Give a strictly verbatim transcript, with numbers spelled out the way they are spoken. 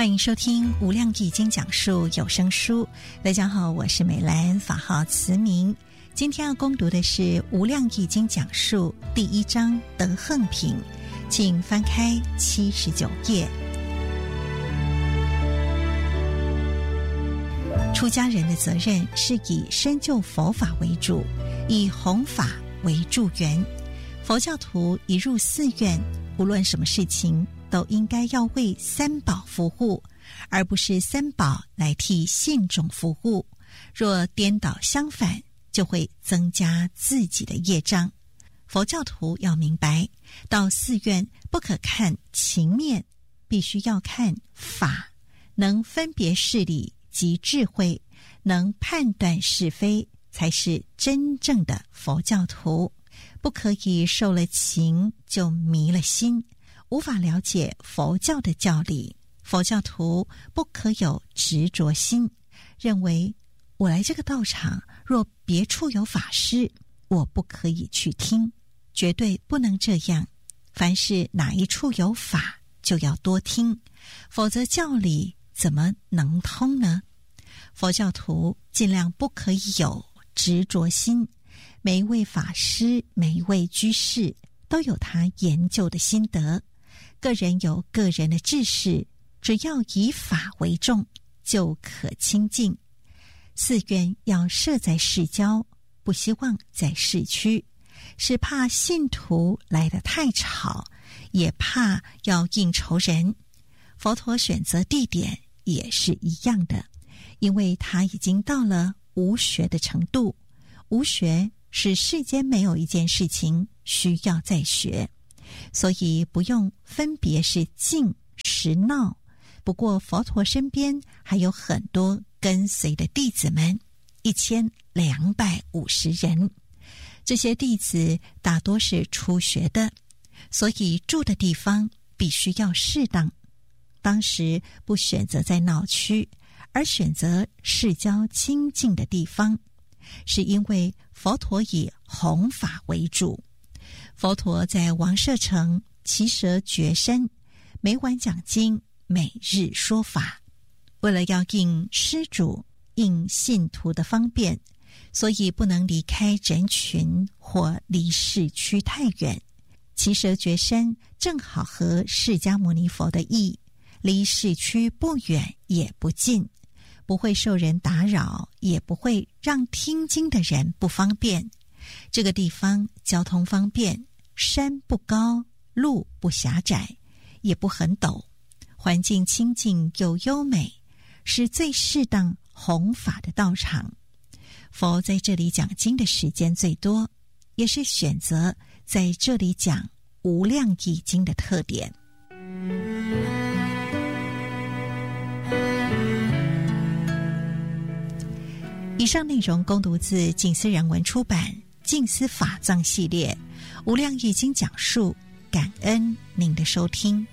欢迎收听无量易经讲述有声书。大家好，我是美兰，法号慈明。今天要攻读的是无量易经讲述第一章德横品，请翻开七十九页。出家人的责任是以深究佛法为主，以弘法为助缘。佛教徒一入寺院，无论什么事情都应该要为三宝服务，而不是三宝来替信众服务。若颠倒相反，就会增加自己的业障。佛教徒要明白，到寺院不可看情面，必须要看法，能分别事理及智慧，能判断是非，才是真正的佛教徒。不可以受了情就迷了心，无法了解佛教的教理。佛教徒不可有执着心，认为我来这个道场，若别处有法师，我不可以去听，绝对不能这样。凡是哪一处有法，就要多听，否则教理怎么能通呢？佛教徒尽量不可以有执着心。每一位法师，每一位居士都有他研究的心得，个人有个人的志士，只要以法为重，就可清净。寺院要设在市郊，不希望在市区，是怕信徒来得太吵，也怕要应酬人。佛陀选择地点也是一样的，因为他已经到了无学的程度。无学是世间没有一件事情需要再学，所以不用分别是静实闹。不过佛陀身边还有很多跟随的弟子们，一千两百五十人。这些弟子大多是初学的，所以住的地方必须要适当。当时不选择在闹区，而选择市郊清净的地方，是因为佛陀以弘法为主。佛陀在王舍城耆闍觉山，每晚讲经，每日说法。为了要应施主、应信徒的方便，所以不能离开人群或离市区太远。耆闍觉山正好合释迦牟尼佛的意，离市区不远也不近，不会受人打扰，也不会让听经的人不方便。这个地方交通方便，山不高，路不狭窄，也不很陡，环境清净又优美，是最适当弘法的道场。佛在这里讲经的时间最多，也是选择在这里讲无量易经的特点。以上内容恭读自静思人文出版静思法藏系列无量易经讲述，感恩您的收听。